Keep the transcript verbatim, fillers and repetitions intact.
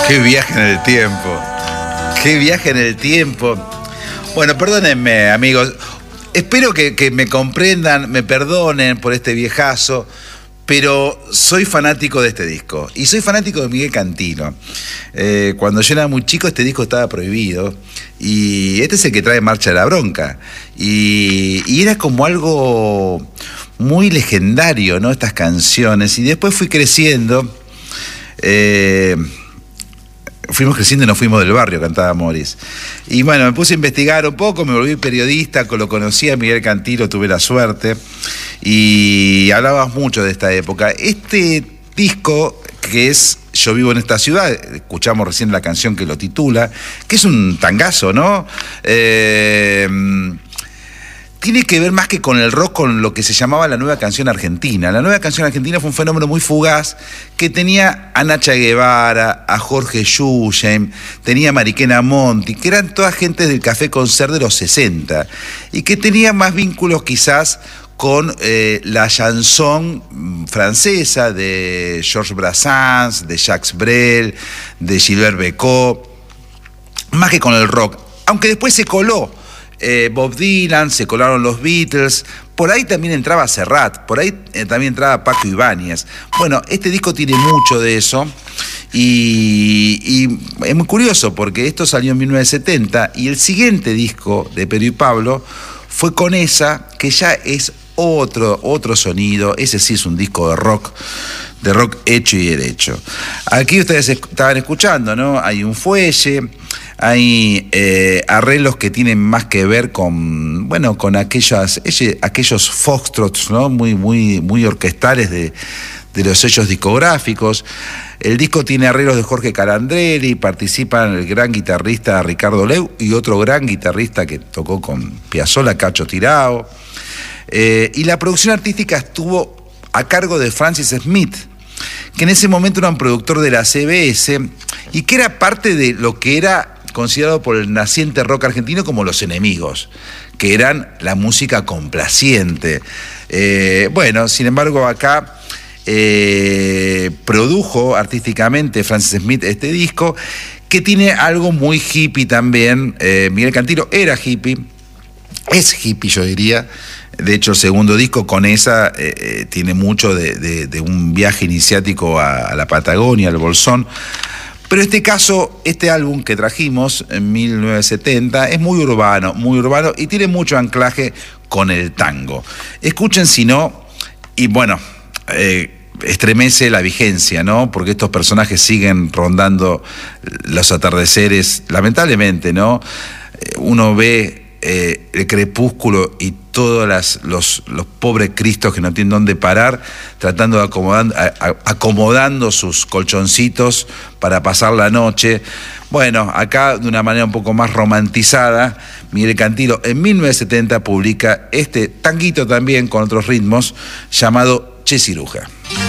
Qué viaje en el tiempo. Qué viaje en el tiempo. Bueno, perdónenme, amigos. Espero que, que me comprendan, me perdonen por este viejazo, pero soy fanático de este disco. Y soy fanático de Miguel Cantilo. Eh, cuando yo era muy chico, este disco estaba prohibido. Y este es el que trae Marcha de la Bronca. Y, y era como algo muy legendario, ¿no? Estas canciones. Y después fui creciendo. Eh, fuimos creciendo y nos fuimos del barrio, cantaba Morris. Y bueno, me puse a investigar un poco, me volví periodista, lo conocí a Miguel Cantilo, tuve la suerte. Y hablabas mucho de esta época. Este disco, que es Yo vivo en esta ciudad, escuchamos recién la canción que lo titula, que es un tangazo, ¿no? Eh... Tiene que ver más que con el rock, con lo que se llamaba la nueva canción argentina. La nueva canción argentina fue un fenómeno muy fugaz que tenía a Nacha Guevara, a Jorge Schultheim, tenía a Mariquena Monti, que eran todas gentes del Café Concert de los sesenta y que tenían más vínculos quizás con eh, la chanson francesa de Georges Brassens, de Jacques Brel, de Gilbert Bécaud, más que con el rock, aunque después se coló Eh, Bob Dylan, se colaron los Beatles, por ahí también entraba Serrat, por ahí eh, también entraba Paco Ibáñez. Bueno, este disco tiene mucho de eso y, y es muy curioso porque esto salió en mil novecientos setenta y el siguiente disco de Pedro y Pablo fue Con esa, que ya es otro, otro sonido. Ese sí es un disco de rock, de rock hecho y derecho. Aquí ustedes estaban escuchando, ¿no? Hay un fuelle, hay eh, arreglos que tienen más que ver con, bueno, con aquellas, ese, aquellos foxtrots, ¿no? Muy, muy, muy orquestales de, de los sellos discográficos. El disco tiene arreglos de Jorge Calandrelli, participan el gran guitarrista Ricardo Leu y otro gran guitarrista que tocó con Piazzolla, Cacho Tirao. Eh, y la producción artística estuvo a cargo de Francis Smith, que en ese momento era un productor de la C B S y que era parte de lo que era considerado por el naciente rock argentino como los enemigos, que eran la música complaciente. Eh, bueno, sin embargo, acá eh, produjo artísticamente Francis Smith este disco, que tiene algo muy hippie también. Eh, Miguel Cantilo era hippie, es hippie, yo diría. De hecho, el segundo disco, Con esa, eh, tiene mucho de, de, de un viaje iniciático a, a la Patagonia, al Bolsón. Pero este caso, este álbum que trajimos en mil novecientos setenta es muy urbano, muy urbano y tiene mucho anclaje con el tango. Escuchen si no, y bueno, eh, estremece la vigencia, ¿no? Porque estos personajes siguen rondando los atardeceres, lamentablemente, ¿no? Uno ve Eh, el crepúsculo y todos las, los, los pobres cristos que no tienen dónde parar, tratando de acomodando, a, a, acomodando sus colchoncitos para pasar la noche. Bueno, acá de una manera un poco más romantizada, Miguel Cantilo en mil novecientos setenta publica este tanguito también con otros ritmos llamado Che Ciruja.